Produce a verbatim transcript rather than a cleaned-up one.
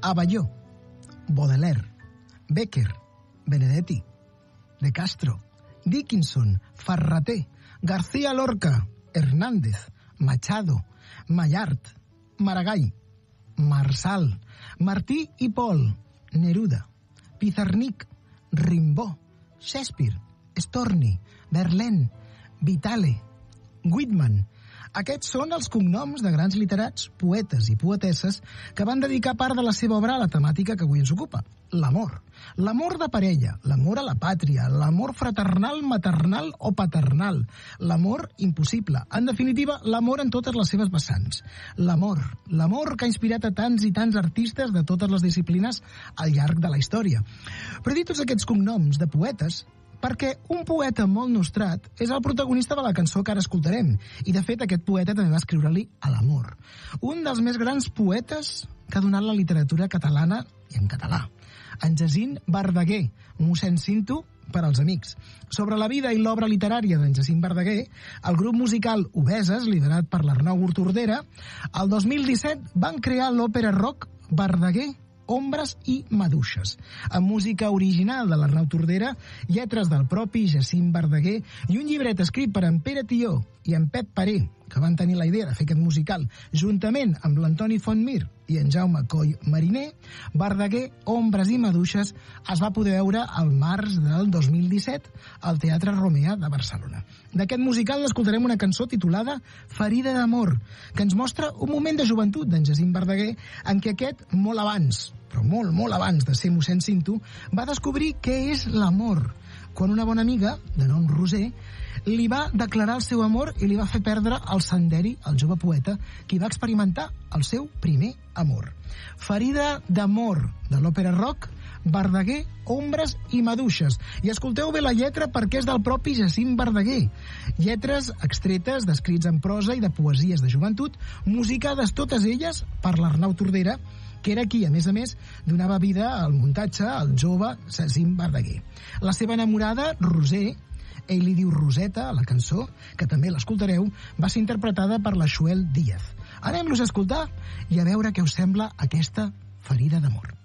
Abelló, Baudelaire, Becker, Benedetti, De Castro, Dickinson, Ferrater, García Lorca, Hernández, Machado, Mallard, Maragall, Marsal, Martí i Pol, Neruda, Pizarnik, Rimbaud, Shakespeare, Storni, Verlaine, Vitale, Whitman. Aquests són els cognoms de grans literats, poetes i poetesses que van dedicar part de la seva obra a la temàtica que avui ens ocupa, l'amor. L'amor de parella, l'amor a la pàtria, l'amor fraternal, maternal o paternal, l'amor impossible. En definitiva, l'amor en totes les seves vessants. L'amor, l'amor que ha inspirat a tants i tants artistes de totes les disciplines al llarg de la història. Però he dit tots aquests cognoms de poetes perquè un poeta molt nostrat és el protagonista de la cançó que ara escoltarem, i de fet aquest poeta també va escriure-li a l'amor. Un dels més grans poetes que ha donat la literatura catalana i en català. En Jacint Verdaguer, mossèn Cinto per als amics. Sobre la vida i l'obra literària d'en Jacint Verdaguer, el grup musical Obeses, liderat per l'Arnau Gurtordera, el dos mil disset van crear l'òpera rock Verdaguer, Ombres i Maduixes, amb música original de l'Arnau Tordera, lletres del propi Jacint Verdaguer i un llibret escrit per en Pere Tió i en Pep Paré, que van tenir la idea de fer aquest musical juntament amb l'Antoni Fontmir i en Jaume Coll Mariner. Verdaguer, Ombres i Maduixes es va poder veure al març del dos mil disset al Teatre Romea de Barcelona. D'aquest musical n'escoltarem una cançó titulada Ferida d'amor, que ens mostra un moment de joventut d'en Jacint Verdaguer en què aquest, molt abans, però molt, molt abans de ser mossèn Cinto, va descobrir què és l'amor, quan una bona amiga, de nom Roser, li va declarar el seu amor i li va fer perdre el senderi al jove poeta, qui va experimentar el seu primer amor. Ferida d'amor, de l'òpera rock, Verdaguer, Ombres i Maduixes. I escolteu bé la lletra perquè és del propi Jacint Verdaguer. Lletres extretes d'escrits en prosa i de poesies de joventut, musicades totes elles per l'Arnau Tordera, que era qui, a més a més, donava vida al muntatge al jove Jacint Verdaguer. La seva enamorada, Roser, ell li diu Roseta a la cançó, que també l'escoltareu, va ser interpretada per la Xuel Díaz. Anem-los a escoltar i a veure què us sembla aquesta ferida d'amor.